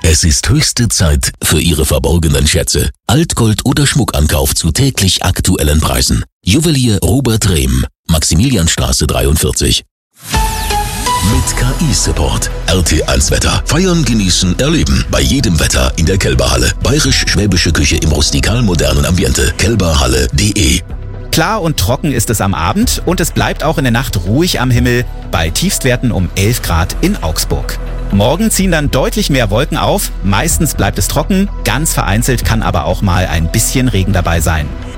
Es ist höchste Zeit für Ihre verborgenen Schätze. Altgold oder Schmuckankauf zu täglich aktuellen Preisen. Juwelier Robert Rehm, Maximilianstraße 43. Mit KI-Support. RT1 Wetter. Feiern, genießen, erleben. Bei jedem Wetter in der Kelberhalle. Bayerisch-schwäbische Küche im rustikal-modernen Ambiente. kelberhalle.de. Klar und trocken ist es am Abend und es bleibt auch in der Nacht ruhig am Himmel bei Tiefstwerten um 11 Grad in Augsburg. Morgen ziehen dann deutlich mehr Wolken auf, meistens bleibt es trocken, ganz vereinzelt kann aber auch mal ein bisschen Regen dabei sein.